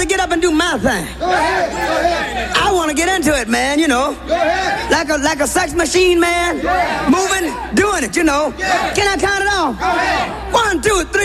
to get up and do my thing. Go ahead. I want to get into it, man, you know. Go ahead. Like a sex machine, man. Moving, doing it, you know. Can I count it off? Go ahead. 1, 2, 3.